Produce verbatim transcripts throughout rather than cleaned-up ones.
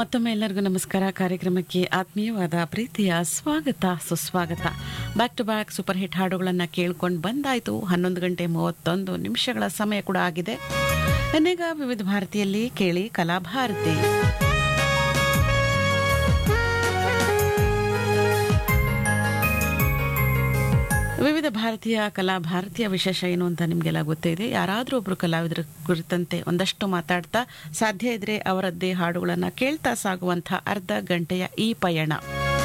ಮತ್ತೊಮ್ಮೆ ಎಲ್ಲರಿಗೂ ನಮಸ್ಕಾರ. ಕಾರ್ಯಕ್ರಮಕ್ಕೆ ಆತ್ಮೀಯವಾದ ಪ್ರೀತಿಯ ಸ್ವಾಗತ ಸುಸ್ವಾಗತ. Back to back super hit ಹಾಡುಗಳನ್ನು ಕೇಳ್ಕೊಂಡು ಬಂದಾಯಿತು. ಹನ್ನೊಂದು ಗಂಟೆ ಮೂವತ್ತೊಂದು ನಿಮಿಷಗಳ ಸಮಯ ಕೂಡ ಆಗಿದೆ. ಇನ್ನೀಗ ವಿವಿಧ ಭಾರತಿಯಲ್ಲಿ ಕೇಳಿ ಕಲಾಭಾರತಿ. ವಿವಿಧ ಭಾರತೀಯ ಕಲಾ ಭಾರತೀಯ ವಿಶೇಷ ಏನು ಅಂತ ನಿಮಗೆಲ್ಲ ಗೊತ್ತೇ ಇದೆ. ಯಾರಾದರೂ ಒಬ್ಬರು ಕಲಾವಿದರ ಕುರಿತಂತೆ ಒಂದಷ್ಟು ಮಾತಾಡ್ತಾ, ಸಾಧ್ಯ ಇದ್ರೆ ಅವರದ್ದೇ ಹಾಡುಗಳನ್ನು ಕೇಳ್ತಾ ಸಾಗುವಂಥ ಅರ್ಧ ಗಂಟೆಯ ಈ ಪಯಣ.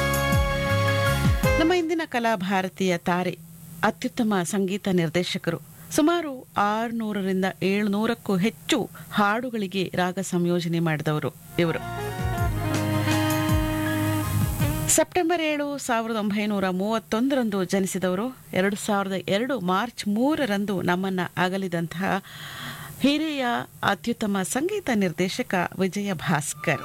ನಮ್ಮ ಇಂದಿನ ಕಲಾ ಭಾರತೀಯ ತಾರೆ ಅತ್ಯುತ್ತಮ ಸಂಗೀತ ನಿರ್ದೇಶಕರು. ಸುಮಾರು ಆರುನೂರರಿಂದ ಏಳುನೂರಕ್ಕೂ ಹೆಚ್ಚು ಹಾಡುಗಳಿಗೆ ರಾಗ ಸಂಯೋಜನೆ ಮಾಡಿದವರು ಇವರು. ಸೆಪ್ಟೆಂಬರ್ ಏಳು ಸಾವಿರದ ಒಂಬೈನೂರ ಮೂವತ್ತೊಂದರಂದು ಜನಿಸಿದವರು. ಎರಡು ಸಾವಿರದ ಎರಡು ಮಾರ್ಚ್ ಮೂರರಂದು ನಮ್ಮನ್ನ ಅಗಲಿದಂತಹ ಹಿರಿಯ ಅತ್ಯುತ್ತಮ ಸಂಗೀತ ನಿರ್ದೇಶಕ ವಿಜಯ ಭಾಸ್ಕರ್.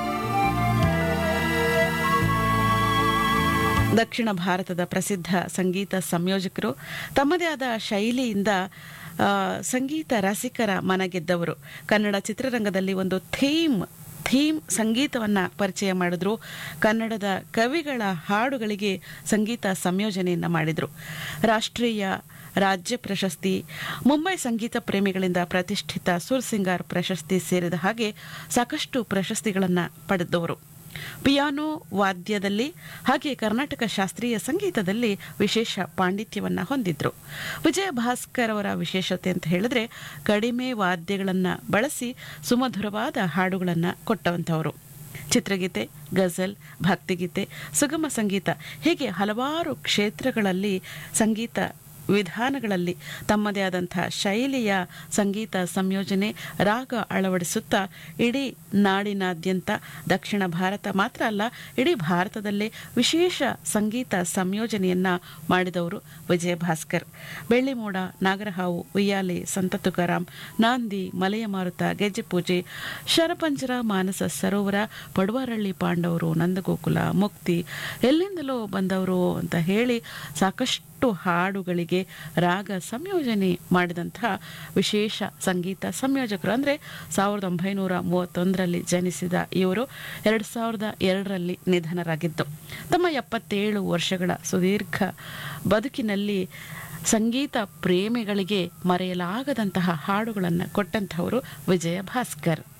ದಕ್ಷಿಣ ಭಾರತದ ಪ್ರಸಿದ್ಧ ಸಂಗೀತ ಸಂಯೋಜಕರು. ತಮ್ಮದೇ ಆದ ಶೈಲಿಯಿಂದ ಸಂಗೀತ ರಸಿಕರ ಮನಗೆದ್ದವರು. ಕನ್ನಡ ಚಿತ್ರರಂಗದಲ್ಲಿ ಒಂದು ಥೀಮ್ ಥೀಮ್ ಸಂಗೀತವನ್ನು ಪರಿಚಯ ಮಾಡಿದ್ರು. ಕನ್ನಡದ ಕವಿಗಳ ಹಾಡುಗಳಿಗೆ ಸಂಗೀತ ಸಂಯೋಜನೆಯನ್ನು ಮಾಡಿದರು. ರಾಷ್ಟ್ರೀಯ ರಾಜ್ಯ ಪ್ರಶಸ್ತಿ, ಮುಂಬೈ ಸಂಗೀತ ಪ್ರೇಮಿಗಳಿಂದ ಪ್ರತಿಷ್ಠಿತ ಸುರ್ ಸಿಂಗಾರ್ ಪ್ರಶಸ್ತಿ ಸೇರಿದ ಹಾಗೆ ಸಾಕಷ್ಟು ಪ್ರಶಸ್ತಿಗಳನ್ನು ಪಡೆದವರು. ಪಿಯಾನೋ ವಾದ್ಯದಲ್ಲಿ ಹಾಗೆ ಕರ್ನಾಟಕ ಶಾಸ್ತ್ರೀಯ ಸಂಗೀತದಲ್ಲಿ ವಿಶೇಷ ಪಾಂಡಿತ್ಯವನ್ನು ಹೊಂದಿದ್ರು. ವಿಜಯ ಭಾಸ್ಕರ್ ಅವರ ವಿಶೇಷತೆ ಅಂತ ಹೇಳಿದ್ರೆ ಕಡಿಮೆ ವಾದ್ಯಗಳನ್ನು ಬಳಸಿ ಸುಮಧುರವಾದ ಹಾಡುಗಳನ್ನು ಕೊಟ್ಟಂಥವರು. ಚಿತ್ರಗೀತೆ, ಗಜಲ್, ಭಕ್ತಿಗೀತೆ, ಸುಗಮ ಸಂಗೀತ ಹೀಗೆ ಹಲವಾರು ಕ್ಷೇತ್ರಗಳಲ್ಲಿ ಸಂಗೀತ ವಿಧಾನಗಳಲ್ಲಿ ತಮ್ಮದೇ ಆದಂಥ ಶೈಲಿಯ ಸಂಗೀತ ಸಂಯೋಜನೆ, ರಾಗ ಅಳವಡಿಸುತ್ತಾ ಇಡೀ ನಾಡಿನಾದ್ಯಂತ, ದಕ್ಷಿಣ ಭಾರತ ಮಾತ್ರ ಅಲ್ಲ ಇಡೀ ಭಾರತದಲ್ಲೇ ವಿಶೇಷ ಸಂಗೀತ ಸಂಯೋಜನೆಯನ್ನ ಮಾಡಿದವರು ವಿಜಯ ಭಾಸ್ಕರ್. ಬೆಳ್ಳಿಮೋಡ, ನಾಗರಹಾವು, ಉಯ್ಯಾಲೆ, ಸಂತ ತುಕಾರಾಮ್, ನಾಂದಿ, ಮಲೆಯ ಮಾರುತ, ಗೆಜ್ಜೆಪೂಜೆ, ಶರಪಂಜರ, ಮಾನಸ ಸರೋವರ, ಪಡುವಾರಳ್ಳಿ ಪಾಂಡವರು, ನಂದಗೋಕುಲ, ಮುಕ್ತಿ, ಎಲ್ಲಿಂದಲೋ ಬಂದವರು ಅಂತ ಹೇಳಿ ಸಾಕಷ್ಟು ಹಾಡುಗಳಿಗೆ ರಾಗ ಸಂಯೋಜನೆ ಮಾಡಿದಂತಹ ವಿಶೇಷ ಸಂಗೀತ ಸಂಯೋಜಕರು. ಅಂದರೆ ಸಾವಿರದ ಒಂಬೈನೂರ ಮೂವತ್ತೊಂದರಲ್ಲಿ ಜನಿಸಿದ ಇವರು ಎರಡು ಸಾವಿರದ ಎರಡರಲ್ಲಿ ನಿಧನರಾಗಿದ್ದು, ತಮ್ಮ ಎಪ್ಪತ್ತೇಳು ವರ್ಷಗಳ ಸುದೀರ್ಘ ಬದುಕಿನಲ್ಲಿ ಸಂಗೀತ ಪ್ರೇಮಿಗಳಿಗೆ ಮರೆಯಲಾಗದಂತಹ ಹಾಡುಗಳನ್ನು ಕೊಟ್ಟಂತಹವರು ವಿಜಯ ಭಾಸ್ಕರ್.